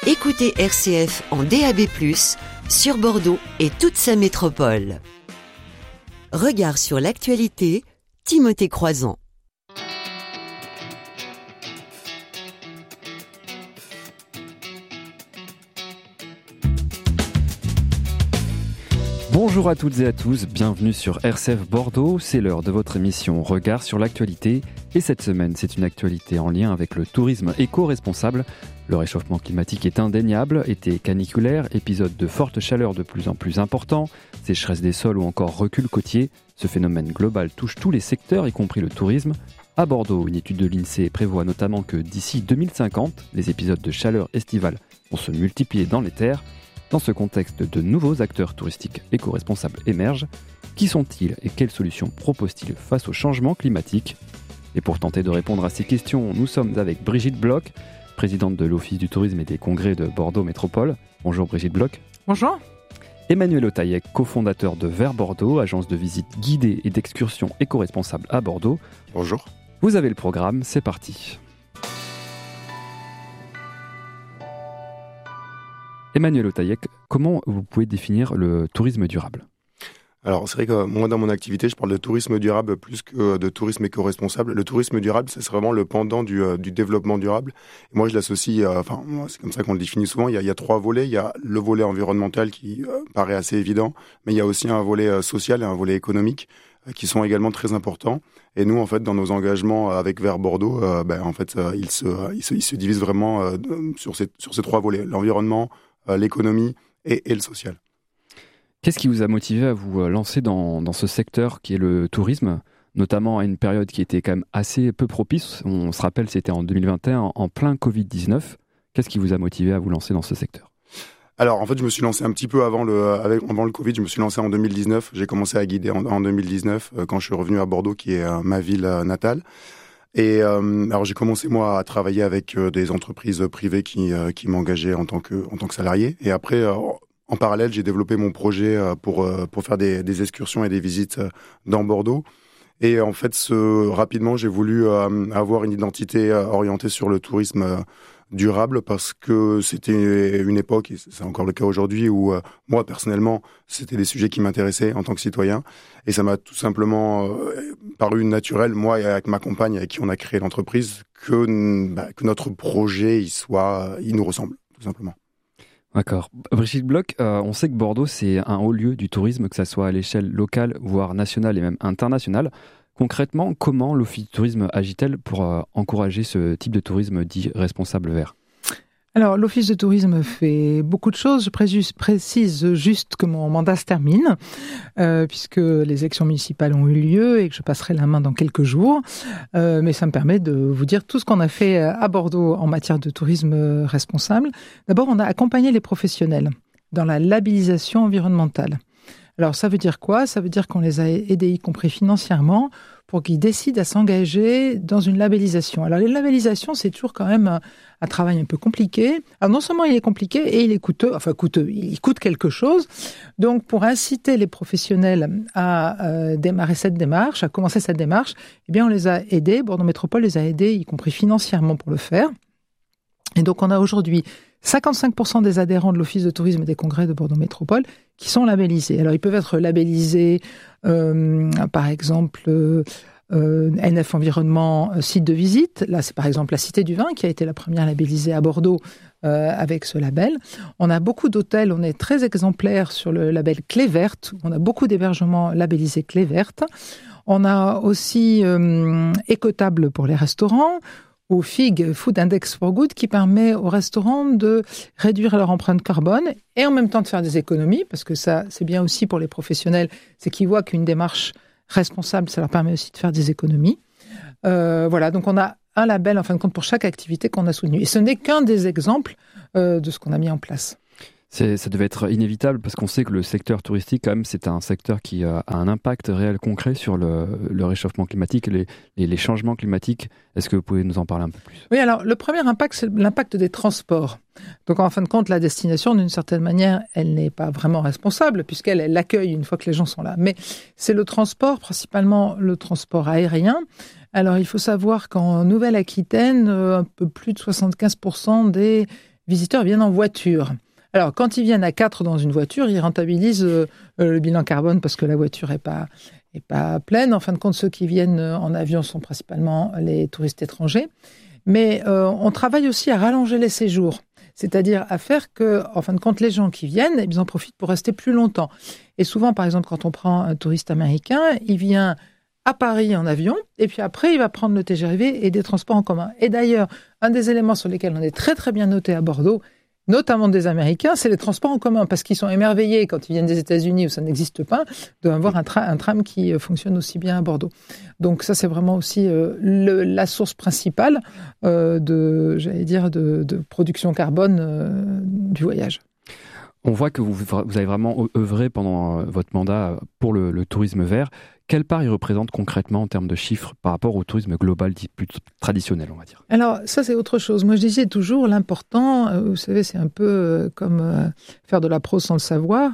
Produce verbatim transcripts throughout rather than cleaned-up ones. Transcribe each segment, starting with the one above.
Écoutez R C F en D A B plus, sur Bordeaux et toute sa métropole. Regard sur l'actualité, Timothée Croizan. Bonjour à toutes et à tous, bienvenue sur R C F Bordeaux, c'est l'heure de votre émission Regard sur l'actualité. Et cette semaine, c'est une actualité en lien avec le tourisme éco-responsable. Le réchauffement climatique est indéniable, été caniculaire, épisode de forte chaleur de plus en plus important, sécheresse des sols ou encore recul côtier. Ce phénomène global touche tous les secteurs, y compris le tourisme. À Bordeaux, une étude de l'INSEE prévoit notamment que d'ici deux mille cinquante, les épisodes de chaleur estivale vont se multiplier dans les terres. Dans ce contexte, de nouveaux acteurs touristiques éco-responsables émergent. Qui sont-ils et quelles solutions proposent-ils face au changement climatique ? Et pour tenter de répondre à ces questions, nous sommes avec Brigitte Bloch, présidente de l'Office du tourisme et des congrès de Bordeaux Métropole. Bonjour Brigitte Bloch. Bonjour. Emmanuel Otaïek, cofondateur de Vert Bordeaux, agence de visite guidée et d'excursion éco-responsable à Bordeaux. Bonjour. Vous avez le programme, c'est parti. Emmanuel Otaïek, comment vous pouvez définir le tourisme durable ? Alors c'est vrai que moi dans mon activité je parle de tourisme durable plus que de tourisme éco-responsable. Le tourisme durable c'est vraiment le pendant du, euh, du développement durable. Et moi je l'associe, euh, enfin c'est comme ça qu'on le définit souvent, il y, a, il y a trois volets. Il y a le volet environnemental qui euh, paraît assez évident, mais il y a aussi un volet euh, social et un volet économique euh, qui sont également très importants. Et nous en fait dans nos engagements avec Vert Bordeaux, euh, ben, en fait euh, ils, se, ils, se, ils se divisent vraiment euh, sur, ces, sur ces trois volets, l'environnement, euh, l'économie et, et le social. Qu'est-ce qui vous a motivé à vous lancer dans, dans ce secteur qui est le tourisme, notamment à une période qui était quand même assez peu propice ? On se rappelle, c'était en deux mille vingt et un, en plein covid dix-neuf. Qu'est-ce qui vous a motivé à vous lancer dans ce secteur ? Alors, en fait, je me suis lancé un petit peu avant le, avec, avant le Covid. Je me suis lancé en deux mille dix-neuf. J'ai commencé à guider en, en deux mille dix-neuf, euh, quand je suis revenu à Bordeaux, qui est euh, ma ville euh, natale. Et euh, alors, j'ai commencé, moi, à travailler avec euh, des entreprises privées qui, euh, qui m'engageaient en tant que, en tant que salarié. Et après... Euh, En parallèle, j'ai développé mon projet pour pour faire des, des excursions et des visites dans Bordeaux. Et en fait, ce, rapidement, j'ai voulu euh, avoir une identité orientée sur le tourisme durable parce que c'était une époque, et c'est encore le cas aujourd'hui, où euh, moi, personnellement, c'était des sujets qui m'intéressaient en tant que citoyen. Et ça m'a tout simplement euh, paru naturel, moi et avec ma compagne avec qui on a créé l'entreprise, que, bah, que notre projet, il soit, il nous ressemble, tout simplement. D'accord. Brigitte Bloch, euh, on sait que Bordeaux, c'est un haut lieu du tourisme, que ça soit à l'échelle locale, voire nationale et même internationale. Concrètement, comment l'Office du tourisme agit-elle pour euh, encourager ce type de tourisme dit responsable vert ? Alors, l'Office de tourisme fait beaucoup de choses. Je précise, précise juste que mon mandat se termine, euh, puisque les élections municipales ont eu lieu et que je passerai la main dans quelques jours. Euh, mais ça me permet de vous dire tout ce qu'on a fait à Bordeaux en matière de tourisme responsable. D'abord, on a accompagné les professionnels dans la labellisation environnementale. Alors, ça veut dire quoi ? Ça veut dire qu'on les a aidés, y compris financièrement, pour qu'ils décident à s'engager dans une labellisation. Alors, les labellisations, c'est toujours quand même un, un travail un peu compliqué. Alors, non seulement il est compliqué, et il est coûteux, enfin coûteux, il coûte quelque chose. Donc, pour inciter les professionnels à euh, démarrer cette démarche, à commencer cette démarche, eh bien, on les a aidés, Bordeaux Métropole les a aidés, y compris financièrement, pour le faire. Et donc, on a aujourd'hui cinquante-cinq pour cent des adhérents de l'Office de tourisme et des congrès de Bordeaux Métropole qui sont labellisés. Alors, ils peuvent être labellisés, euh, par exemple, euh, euh, N F Environnement, euh, site de visite. Là, c'est par exemple la Cité du Vin qui a été la première labellisée à Bordeaux euh, avec ce label. On a beaucoup d'hôtels, on est très exemplaires sur le label Clé Verte. On a beaucoup d'hébergements labellisés Clé Verte. On a aussi euh, Écotable pour les restaurants, au F I G, Food Index for Good, qui permet aux restaurants de réduire leur empreinte carbone et en même temps de faire des économies, parce que ça, c'est bien aussi pour les professionnels, c'est qu'ils voient qu'une démarche responsable, ça leur permet aussi de faire des économies. Euh, voilà, donc on a un label, en fin de compte, pour chaque activité qu'on a soutenue. Et ce n'est qu'un des exemples euh, de ce qu'on a mis en place. C'est, ça devait être inévitable parce qu'on sait que le secteur touristique, quand même, c'est un secteur qui a un impact réel concret sur le, le réchauffement climatique et les, les, les changements climatiques. Est-ce que vous pouvez nous en parler un peu plus ? Oui, alors le premier impact, c'est l'impact des transports. Donc en fin de compte, la destination, d'une certaine manière, elle n'est pas vraiment responsable puisqu'elle elle l'accueille une fois que les gens sont là. Mais c'est le transport, principalement le transport aérien. Alors il faut savoir qu'en Nouvelle-Aquitaine, un peu plus de soixante-quinze pour cent des visiteurs viennent en voiture. Alors, quand ils viennent à quatre dans une voiture, ils rentabilisent euh, le bilan carbone parce que la voiture n'est pas, est pas pleine. En fin de compte, ceux qui viennent en avion sont principalement les touristes étrangers. Mais euh, on travaille aussi à rallonger les séjours, c'est-à-dire à faire que, en fin de compte, les gens qui viennent, ils en profitent pour rester plus longtemps. Et souvent, par exemple, quand on prend un touriste américain, il vient à Paris en avion, et puis après, il va prendre le T G V et des transports en commun. Et d'ailleurs, un des éléments sur lesquels on est très très bien noté à Bordeaux, notamment des Américains, c'est les transports en commun, parce qu'ils sont émerveillés quand ils viennent des États-Unis où ça n'existe pas, d'avoir un, tra- un tram qui fonctionne aussi bien à Bordeaux. Donc ça, c'est vraiment aussi euh, le, la source principale euh, de, j'allais dire, de, de production carbone euh, du voyage. On voit que vous, vous avez vraiment œuvré pendant votre mandat pour le, le tourisme vert. Quelle part il représente concrètement en termes de chiffres par rapport au tourisme global dit plus traditionnel, on va dire? Alors, ça, c'est autre chose. Moi, je disais toujours, l'important, euh, vous savez, c'est un peu euh, comme euh, faire de la prose sans le savoir.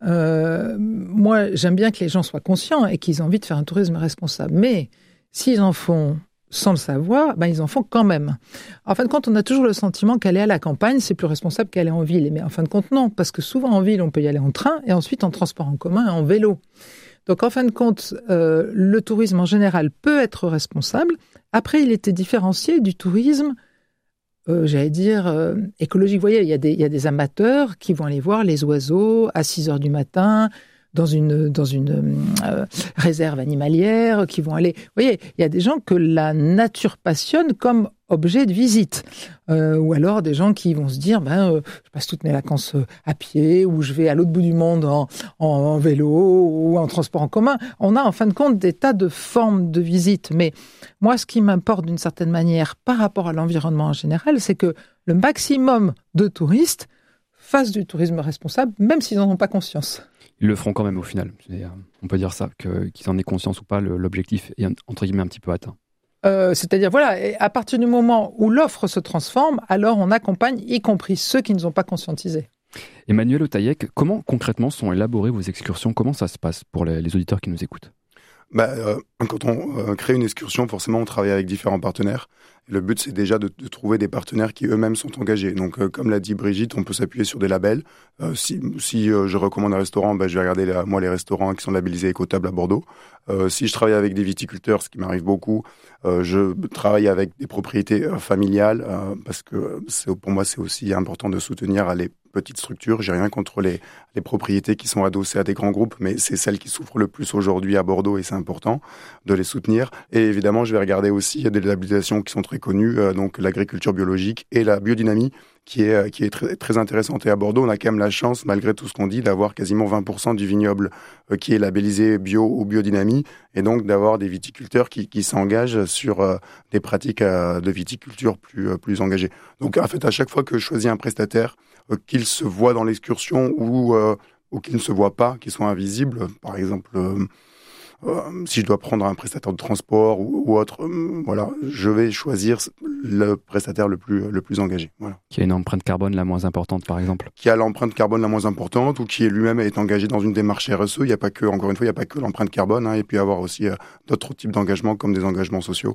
Euh, moi, j'aime bien que les gens soient conscients et qu'ils aient envie de faire un tourisme responsable. Mais s'ils en font sans le savoir, ben, ils en font quand même. En fin de compte, on a toujours le sentiment qu'aller à la campagne, c'est plus responsable qu'aller en ville. Mais en fin de compte, non. Parce que souvent, en ville, on peut y aller en train et ensuite en transport en commun et en vélo. Donc, en fin de compte, euh, le tourisme en général peut être responsable. Après, il était différencié du tourisme, euh, j'allais dire, euh, écologique. Vous voyez, il y a des, il y a des amateurs qui vont aller voir les oiseaux à six heures du matin dans une, dans une euh, réserve animalière, qui vont aller... Vous voyez, il y a des gens que la nature passionne comme objet de visite. Euh, ou alors des gens qui vont se dire, ben, euh, je passe toutes mes vacances euh, à pied, ou je vais à l'autre bout du monde en, en, en vélo, ou en transport en commun. On a en fin de compte des tas de formes de visite. Mais moi, ce qui m'importe d'une certaine manière par rapport à l'environnement en général, c'est que le maximum de touristes fassent du tourisme responsable, même s'ils n'en ont pas conscience. Ils le feront quand même au final. C'est, euh, on peut dire ça, que, qu'ils en aient conscience ou pas, le, l'objectif est entre guillemets un petit peu atteint. Euh, c'est-à-dire, voilà, à partir du moment où l'offre se transforme, alors on accompagne, y compris ceux qui ne sont pas conscientisés. Emmanuel Otaïek, comment concrètement sont élaborées vos excursions? Comment ça se passe pour les, les auditeurs qui nous écoutent? Bah, euh, quand on euh, crée une excursion, forcément, on travaille avec différents partenaires. Et le but, c'est déjà de, de trouver des partenaires qui eux-mêmes sont engagés. Donc, euh, comme l'a dit Brigitte, on peut s'appuyer sur des labels. Euh, si si euh, je recommande un restaurant, bah, je vais regarder la, moi les restaurants qui sont labellisés écotables à Bordeaux. Euh, si je travaille avec des viticulteurs, ce qui m'arrive beaucoup, euh, je travaille avec des propriétés euh, familiales euh, parce que c'est, pour moi, c'est aussi important de soutenir les petites structures. J'ai rien contre les, les propriétés qui sont adossées à des grands groupes, mais c'est celles qui souffrent le plus aujourd'hui à Bordeaux et c'est important de les soutenir. Et évidemment, je vais regarder aussi des labellisations qui sont très connues, euh, donc l'agriculture biologique et la biodynamie, qui est, qui est très, très intéressante. Et à Bordeaux, on a quand même la chance, malgré tout ce qu'on dit, d'avoir quasiment vingt pour cent du vignoble euh, qui est labellisé bio ou biodynamie, et donc d'avoir des viticulteurs qui, qui s'engagent sur euh, des pratiques euh, de viticulture plus, euh, plus engagées. Donc, en fait, à chaque fois que je choisis un prestataire, euh, qu'il se voit dans l'excursion ou, euh, ou qu'il ne se voit pas, qu'il soit invisible, par exemple... Euh, Euh, si je dois prendre un prestataire de transport ou, ou autre, euh, voilà, je vais choisir le prestataire le plus, le plus engagé. Voilà. Qui a une empreinte carbone la moins importante, par exemple. Qui a l'empreinte carbone la moins importante ou qui est lui-même est engagé dans une démarche R S E. Il n'y a pas que, encore une fois, il n'y a pas que l'empreinte carbone, hein, et puis avoir aussi euh, d'autres types d'engagements comme des engagements sociaux.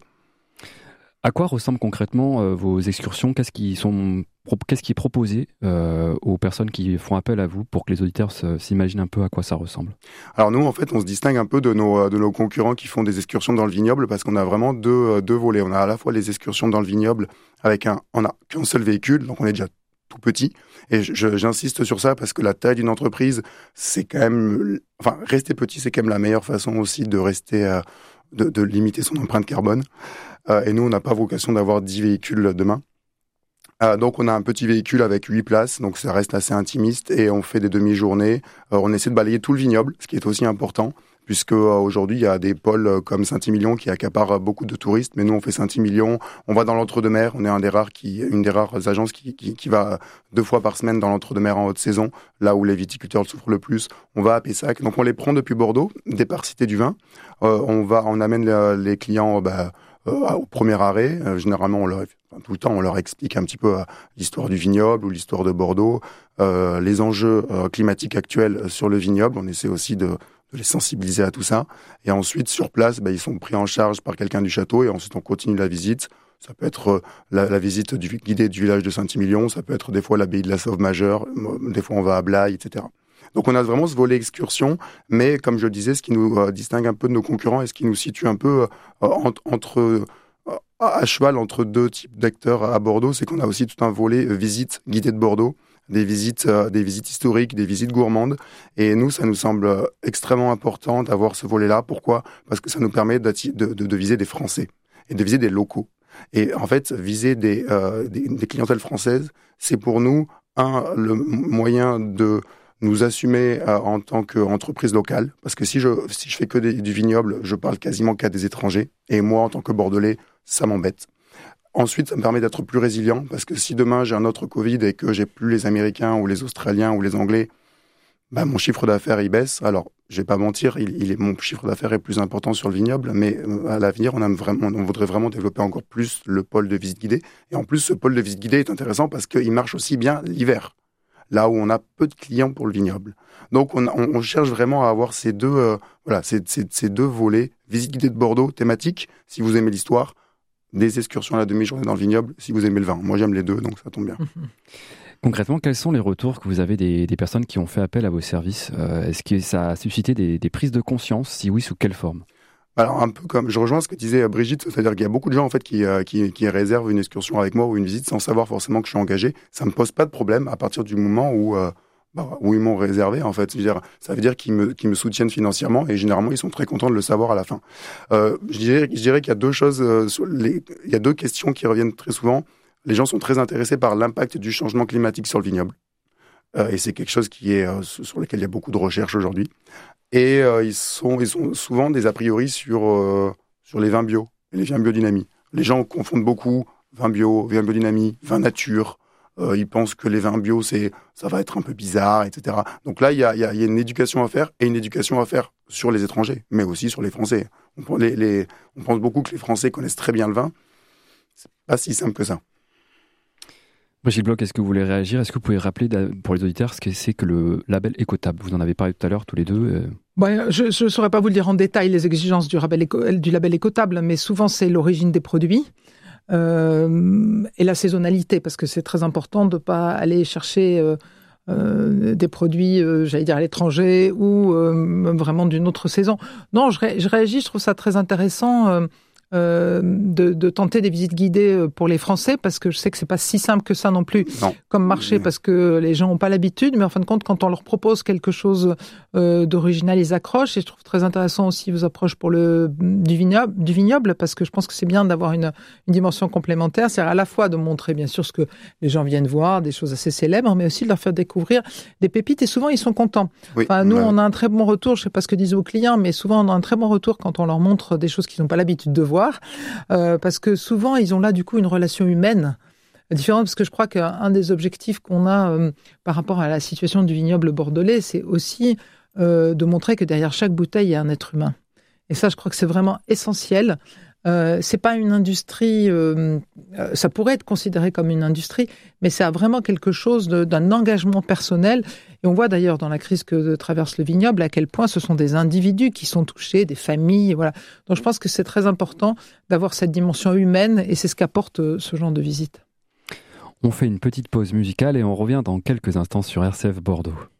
À quoi ressemblent concrètement euh, vos excursions? Qu'est-ce qui, sont, qu'est-ce qui est proposé euh, aux personnes qui font appel à vous pour que les auditeurs se, s'imaginent un peu à quoi ça ressemble? Alors nous, en fait, on se distingue un peu de nos, de nos concurrents qui font des excursions dans le vignoble parce qu'on a vraiment deux, deux volets. On a à la fois les excursions dans le vignoble avec un, on a qu'un seul véhicule, donc on est déjà tout petit. Et je, j'insiste sur ça parce que la taille d'une entreprise, c'est quand même, enfin, rester petit, c'est quand même la meilleure façon aussi de rester, euh, de, de limiter son empreinte carbone. Euh, et nous, on n'a pas vocation d'avoir dix véhicules demain. Euh, donc, on a un petit véhicule avec huit places, donc ça reste assez intimiste, et on fait des demi-journées. Euh, on essaie de balayer tout le vignoble, ce qui est aussi important, puisque euh, aujourd'hui, il y a des pôles euh, comme Saint-Émilion qui accaparent beaucoup de touristes, mais nous, on fait Saint-Émilion, on va dans l'Entre-deux-Mers, on est un des rares qui, une des rares agences qui, qui, qui va deux fois par semaine dans l'Entre-deux-Mers en haute saison, là où les viticulteurs souffrent le plus. On va à Pessac, donc on les prend depuis Bordeaux, départ Cité du Vin. Euh, on va, on amène les, les clients, bah, Euh, au premier arrêt, euh, généralement, on leur, enfin, tout le temps, on leur explique un petit peu euh, l'histoire du vignoble ou l'histoire de Bordeaux, euh, les enjeux euh, climatiques actuels sur le vignoble. On essaie aussi de, de les sensibiliser à tout ça. Et ensuite, sur place, bah, ils sont pris en charge par quelqu'un du château et ensuite on continue la visite. Ça peut être la, la visite du, guidée du village de Saint-Émilion, ça peut être des fois l'abbaye de la Sauve-Majeure, des fois on va à Blaye, et cetera. Donc on a vraiment ce volet excursion, mais comme je le disais, ce qui nous euh, distingue un peu de nos concurrents et ce qui nous situe un peu euh, entre, entre euh, à cheval entre deux types d'acteurs à Bordeaux, c'est qu'on a aussi tout un volet euh, visite guidée de Bordeaux, des visites, euh, des visites historiques, des visites gourmandes. Et nous, ça nous semble euh, extrêmement important d'avoir ce volet-là. Pourquoi ? Parce que ça nous permet de, de, de viser des Français et de viser des locaux. Et en fait, viser des, euh, des, des clientèles françaises, c'est pour nous un le moyen de nous assumer euh, en tant qu'entreprise locale, parce que si je si je fais que des, du vignoble, je parle quasiment qu'à des étrangers, et moi, en tant que Bordelais, ça m'embête. Ensuite, ça me permet d'être plus résilient, parce que si demain j'ai un autre Covid et que j'ai plus les Américains ou les Australiens ou les Anglais, bah, mon chiffre d'affaires, il baisse. Alors, je vais pas mentir, il, il est, mon chiffre d'affaires est plus important sur le vignoble, mais euh, à l'avenir, on, aime vraiment, on voudrait vraiment développer encore plus le pôle de visite guidée. Et en plus, ce pôle de visite guidée est intéressant parce qu'il marche aussi bien l'hiver, là où on a peu de clients pour le vignoble. Donc, on, on, on cherche vraiment à avoir ces deux, euh, voilà, ces, ces, ces deux volets, visite guidée de Bordeaux, thématique, si vous aimez l'histoire, des excursions à la demi-journée dans le vignoble, si vous aimez le vin. Moi, j'aime les deux, donc ça tombe bien. Concrètement, quels sont les retours que vous avez des, des personnes qui ont fait appel à vos services ? euh, Est-ce que ça a suscité des, des prises de conscience ? Si oui, sous quelle forme ? Alors, un peu comme je rejoins ce que disait Brigitte, c'est-à-dire qu'il y a beaucoup de gens en fait qui, euh, qui, qui réservent une excursion avec moi ou une visite sans savoir forcément que je suis engagé. Ça me pose pas de problème à partir du moment où, euh, bah, où ils m'ont réservé. En fait, c'est-à-dire, ça veut dire qu'ils me, qu'ils me soutiennent financièrement et généralement ils sont très contents de le savoir à la fin. Euh, je dirais, je dirais qu'il y a deux choses, euh, sur les, il y a deux questions qui reviennent très souvent. Les gens sont très intéressés par l'impact du changement climatique sur le vignoble. Euh, et c'est quelque chose qui est, euh, sur lequel il y a beaucoup de recherches aujourd'hui. Et euh, ils sont, ils ont souvent des a priori sur, euh, sur les vins bio et les vins biodynamie. Les gens confondent beaucoup vin bio, vin biodynamie, vin nature. Euh, ils pensent que les vins bio, c'est, ça va être un peu bizarre, et cetera. Donc là, il y a, il y a, il y a une éducation à faire et une éducation à faire sur les étrangers, mais aussi sur les Français. On, les, les, on pense beaucoup que les Français connaissent très bien le vin. C'est pas si simple que ça. Brigitte Bloch, est-ce que vous voulez réagir ? Est-ce que vous pouvez rappeler pour les auditeurs ce que c'est que le label écotable ? Vous en avez parlé tout à l'heure tous les deux. Euh... Bon, je ne saurais pas vous le dire en détail les exigences du label, éco, du label écotable, mais souvent c'est l'origine des produits euh, et la saisonnalité, parce que c'est très important de ne pas aller chercher euh, euh, des produits, euh, j'allais dire à l'étranger ou euh, vraiment d'une autre saison. Non, je, ré, je réagis, je trouve ça très intéressant. Euh, Euh, de, de tenter des visites guidées pour les Français, parce que je sais que c'est pas si simple que ça non plus non. comme marché, parce que les gens n'ont pas l'habitude, mais en fin de compte, quand on leur propose quelque chose euh, d'original, ils accrochent. Et je trouve très intéressant aussi vos approches pour le du vignoble, du vignoble, parce que je pense que c'est bien d'avoir une, une dimension complémentaire, c'est-à-dire à la fois de montrer bien sûr ce que les gens viennent voir, des choses assez célèbres, mais aussi de leur faire découvrir des pépites, et souvent ils sont contents. Oui, enfin, nous, bah... on a un très bon retour, je sais pas ce que disent vos clients, mais souvent on a un très bon retour quand on leur montre des choses qu'ils n'ont pas l'habitude de voir. Euh, parce que souvent, ils ont là, du coup, une relation humaine différente, parce que je crois qu'un des objectifs qu'on a euh, par rapport à la situation du vignoble bordelais, c'est aussi euh, de montrer que derrière chaque bouteille, il y a un être humain. Et ça, je crois que c'est vraiment essentiel. Euh, c'est pas une industrie, euh, ça pourrait être considéré comme une industrie, mais c'est vraiment quelque chose de, d'un engagement personnel. Et on voit d'ailleurs dans la crise que traverse le vignoble à quel point ce sont des individus qui sont touchés, des familles, voilà. Donc je pense que c'est très important d'avoir cette dimension humaine, et c'est ce qu'apporte ce genre de visite. On fait une petite pause musicale et on revient dans quelques instants sur R C F Bordeaux.